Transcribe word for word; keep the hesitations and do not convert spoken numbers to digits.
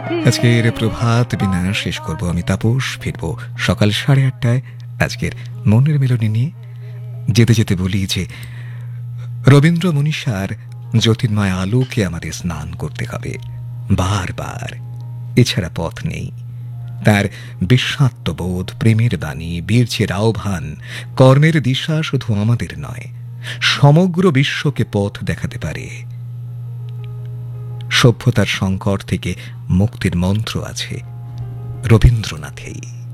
আজকের প্রভাত বিনা শেষ করব আমি তাপস। ফিরব সকাল সাড়ে আটটায় আজকের মনের মেলনী নিয়ে। যেতে যেতে বলি যে রবীন্দ্র মনীষার জ্যোতির্ময় আলোকে আমাদের স্নান করতে হবে বারবার, এছাড়া পথ নেই। তার বিস্মাত্মবোধ, প্রেমের বাণী, বীর্যের আহ্বান, কর্মের দিশা শুধু আমাদের নয়, সমগ্র বিশ্বকে পথ দেখাতে পারে। সভ্যতার সংকট থেকে মুক্তির মন্ত্র আছে রবীন্দ্রনাথেই।